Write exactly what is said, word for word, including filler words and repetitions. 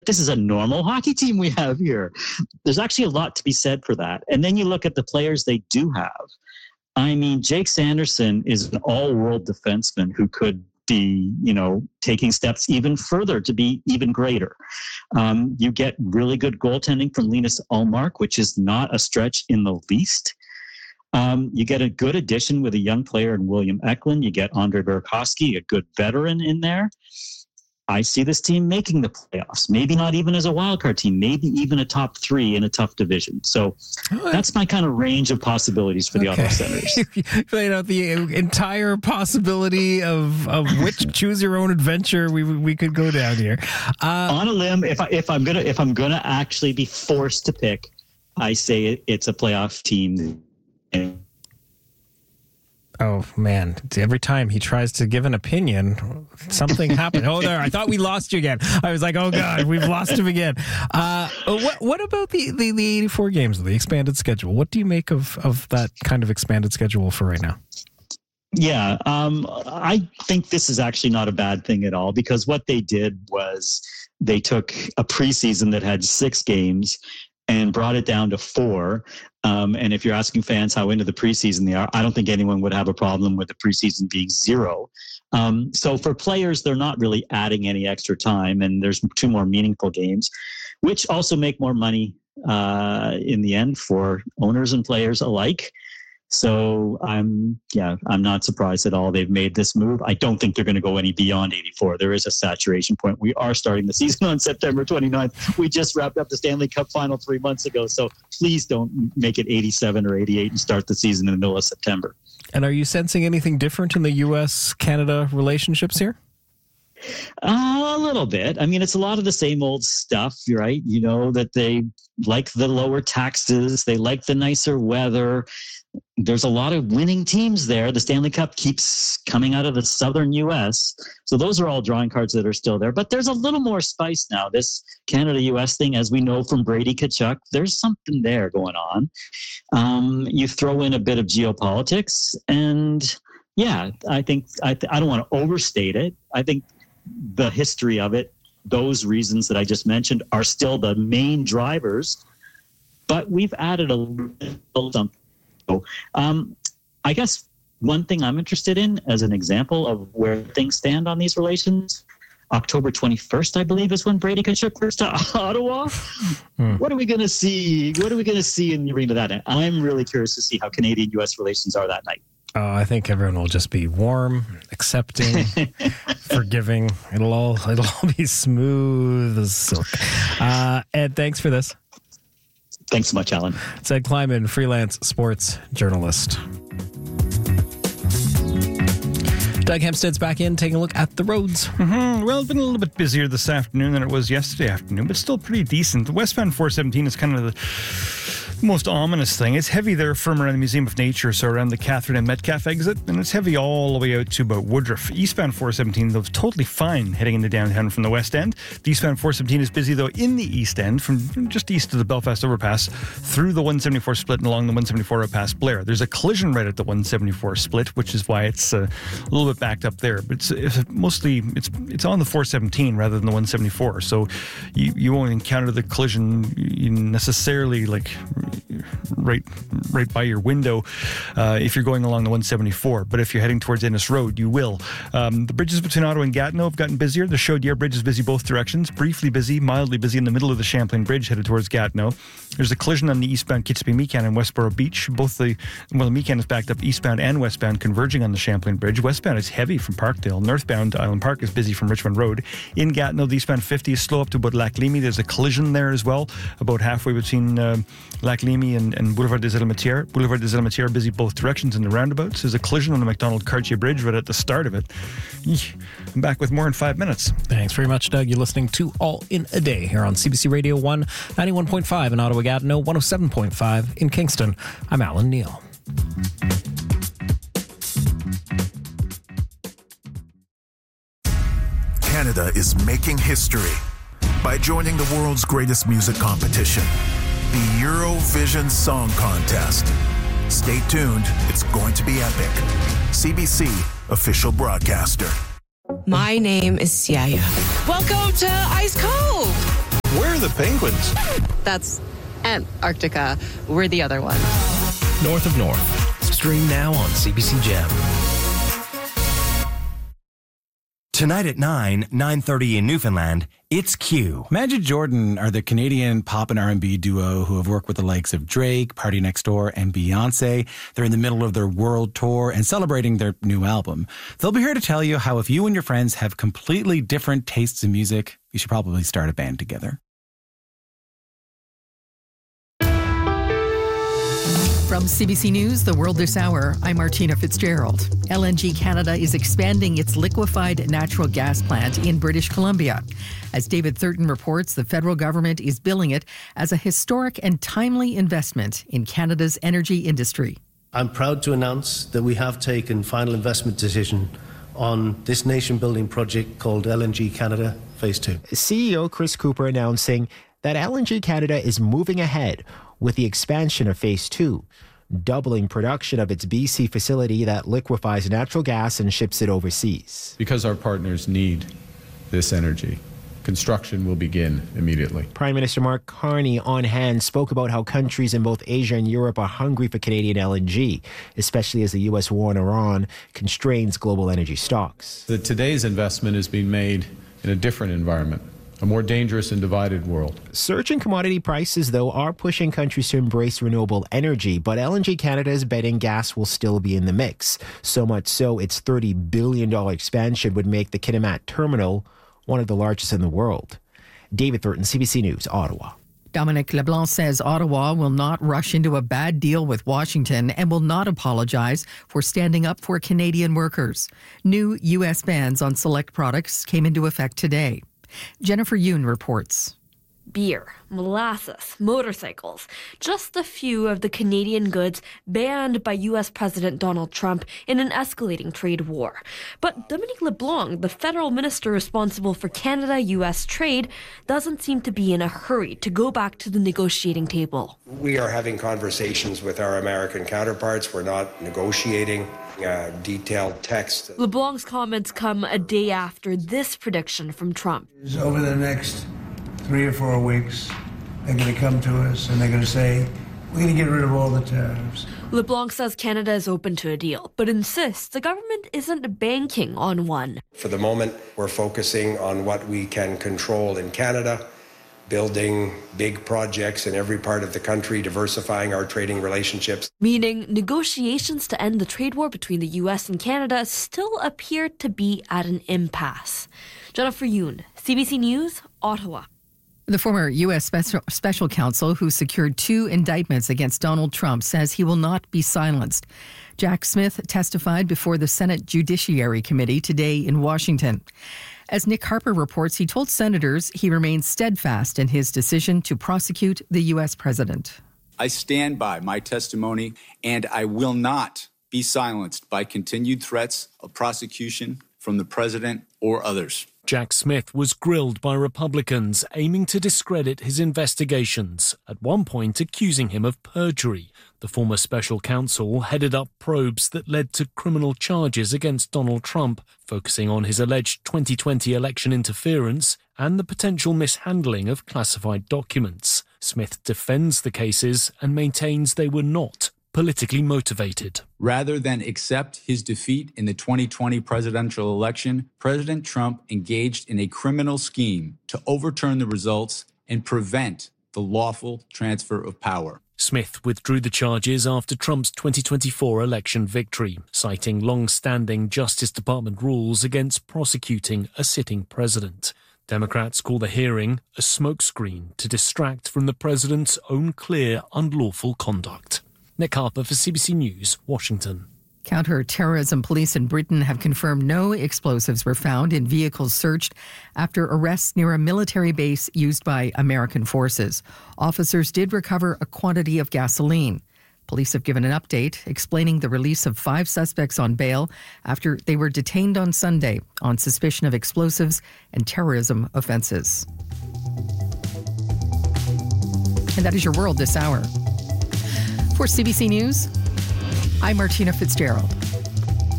this is a normal hockey team we have here. There's actually a lot to be said for that. And then you look at the players they do have. I mean, Jake Sanderson is an all-world defenseman who could be, you know, taking steps even further to be even greater. Um, you get really good goaltending from Linus Ullmark, which is not a stretch in the least. Um, you get a good addition with a young player in William Eklund. You get Andre Burakovsky, a good veteran in there. I see this team making the playoffs, maybe not even as a wildcard team, maybe even a top three in a tough division. So that's my kind of range of possibilities for the okay. Ottawa Senators. You know, the entire possibility of, of which choose your own adventure we we could go down here. Uh, On a limb, if I, if I'm gonna if I'm gonna actually be forced to pick, I say it, it's a playoff team. Oh, man. Every time he tries to give an opinion, something happened. Oh, there. I thought we lost you again. I was like, oh, God, we've lost him again. Uh, what what about the, the, the eighty-four games, the expanded schedule? What do you make of, of that kind of expanded schedule for right now? Yeah, um, I think this is actually not a bad thing at all, because what they did was they took a preseason that had six games and brought it down to four. Um, and if you're asking fans how into the preseason they are, I don't think anyone would have a problem with the preseason being zero. Um, so for players, they're not really adding any extra time, and there's two more meaningful games, which also make more money uh, in the end for owners and players alike. So I'm, yeah, I'm not surprised at all they've made this move. I don't think they're going to go any beyond eighty-four. There is a saturation point. We are starting the season on September twenty-ninth. We just wrapped up the Stanley Cup final three months ago. So please don't make it eighty-seven or eighty-eight and start the season in the middle of September. And are you sensing anything different in the U S Canada relationships here? Uh, a little bit. I mean, it's a lot of the same old stuff, right? You know, that they like the lower taxes. They like the nicer weather. There's a lot of winning teams there. The Stanley Cup keeps coming out of the southern U S. So those are all drawing cards that are still there. But there's a little more spice now. This Canada-U S thing, as we know from Brady Tkachuk, there's something there going on. Um, you throw in a bit of geopolitics, and yeah, I think I, th- I don't want to overstate it. I think the history of it, those reasons that I just mentioned, are still the main drivers. But we've added a little something. So, um, I guess one thing I'm interested in as an example of where things stand on these relations, October twenty-first, I believe, is when Brady Tkachuk first to Ottawa. Hmm. What are we going to see? What are we going to see in the arena that night? I'm really curious to see how Canadian-U S relations are that night. Oh, I think everyone will just be warm, accepting, forgiving. It'll all it'll all be smooth as silk. Uh, Ed, thanks for this. Thanks so much, Alan. It's Ed Kleiman, freelance sports journalist. Doug Hempstead's back in, taking a look at the roads. Mm-hmm. Well, it's been a little bit busier this afternoon than it was yesterday afternoon, but still pretty decent. The westbound four seventeen is kind of the most ominous thing. It's heavy there from around the Museum of Nature, so around the Catherine and Metcalfe exit, and it's heavy all the way out to about Woodruff. Eastbound four seventeen, though, totally fine heading into downtown from the west end. The eastbound four seventeen is busy, though, in the east end, from just east of the Belfast overpass, through the one seventy-four split and along the one seventy-four out past Blair. There's a collision right at the one seventy-four split, which is why it's uh, a little bit backed up there. But it's, it's mostly, it's it's on the four seventeen rather than the one seventy-four, so you, you won't encounter the collision necessarily, like, right right by your window uh, if you're going along the one seventy-four. But if you're heading towards Ennis Road, you will. Um, the bridges between Ottawa and Gatineau have gotten busier. The Chaudière Bridge is busy both directions. Briefly busy, mildly busy in the middle of the Champlain Bridge headed towards Gatineau. There's a collision on the eastbound Kitzbühel-Mecan and Westboro Beach. Both the, well, the Mecan is backed up eastbound and westbound, converging on the Champlain Bridge. Westbound is heavy from Parkdale. Northbound Island Park is busy from Richmond Road. In Gatineau, the eastbound fifty is slow up to about Lac Limy. There's a collision there as well, about halfway between uh, Lac Limy and, and Boulevard des Elementières. Boulevard des Elementières are busy both directions in the roundabouts. There's a collision on the Macdonald-Cartier Bridge right at the start of it. Eesh. I'm back with more in five minutes. Thanks very much, Doug. You're listening to All in a Day here on C B C Radio one, ninety-one point five in Ottawa, Gatineau, one oh seven point five in Kingston. I'm Alan Neal. Canada is making history by joining the world's greatest music competition, the Eurovision Song Contest. Stay tuned, it's going to be epic. C B C, official broadcaster. My name is Siaya. Welcome to Ice Cove. the Penguins. That's Antarctica. We're the other one. North of North. Stream now on C B C Gem. Tonight at nine, nine thirty in Newfoundland, it's Q. Magic Jordan are the Canadian pop and R and B duo who have worked with the likes of Drake, Party Next Door, and Beyonce. They're in the middle of their world tour and celebrating their new album. They'll be here to tell you how if you and your friends have completely different tastes in music, you should probably start a band together. From C B C News, The World This Hour, I'm Martina Fitzgerald. L N G Canada is expanding its liquefied natural gas plant in British Columbia. As David Thurton reports, the federal government is billing it as a historic and timely investment in Canada's energy industry. I'm proud to announce that we have taken final investment decision on this nation-building project called L N G Canada Phase two. C E O Chris Cooper announcing that L N G Canada is moving ahead with the expansion of Phase two, doubling production of its B C facility that liquefies natural gas and ships it overseas. Because our partners need this energy, construction will begin immediately. Prime Minister Mark Carney on hand spoke about how countries in both Asia and Europe are hungry for Canadian L N G, especially as the U S war in Iran constrains global energy stocks. The, today's investment is being made in a different environment, a more dangerous and divided world. Surging commodity prices, though, are pushing countries to embrace renewable energy, but L N G Canada is betting gas will still be in the mix. So much so, its thirty billion dollars expansion would make the Kitimat terminal one of the largest in the world. David Thurton, C B C News, Ottawa. Dominic LeBlanc says Ottawa will not rush into a bad deal with Washington and will not apologize for standing up for Canadian workers. New U S bans on select products came into effect today. Jennifer Yoon reports. Beer, molasses, motorcycles, just a few of the Canadian goods banned by U S President Donald Trump in an escalating trade war. But Dominic LeBlanc, the federal minister responsible for Canada-U S trade, doesn't seem to be in a hurry to go back to the negotiating table. We are having conversations with our American counterparts. We're not negotiating a detailed text. LeBlanc's comments come a day after this prediction from Trump. Over the next three or four weeks, they're going to come to us and they're going to say, we're going to get rid of all the tariffs. LeBlanc says Canada is open to a deal, but insists the government isn't banking on one. For the moment, we're focusing on what we can control in Canada, building big projects in every part of the country, diversifying our trading relationships. Meaning negotiations to end the trade war between the U S and Canada still appear to be at an impasse. Jennifer Yoon, C B C News, Ottawa. The former U S special, special counsel who secured two indictments against Donald Trump says he will not be silenced. Jack Smith testified before the Senate Judiciary Committee today in Washington. As Nick Harper reports, he told senators he remains steadfast in his decision to prosecute the U S president. I stand by my testimony, and I will not be silenced by continued threats of prosecution from the president or others. Jack Smith was grilled by Republicans aiming to discredit his investigations, at one point accusing him of perjury. The former special counsel headed up probes that led to criminal charges against Donald Trump, focusing on his alleged twenty twenty election interference and the potential mishandling of classified documents. Smith defends the cases and maintains they were not politically motivated. Rather than accept his defeat in the twenty twenty presidential election, President Trump engaged in a criminal scheme to overturn the results and prevent the lawful transfer of power. Smith withdrew the charges after Trump's twenty twenty-four election victory, citing long-standing Justice Department rules against prosecuting a sitting president. Democrats call the hearing a smokescreen to distract from the president's own clear, unlawful conduct. Nick Harper for C B C News, Washington. Counter-terrorism police in Britain have confirmed no explosives were found in vehicles searched after arrests near a military base used by American forces. Officers did recover a quantity of gasoline. Police have given an update explaining the release of five suspects on bail after they were detained on Sunday on suspicion of explosives and terrorism offenses. And that is your world this hour. For C B C News, I'm Martina Fitzgerald.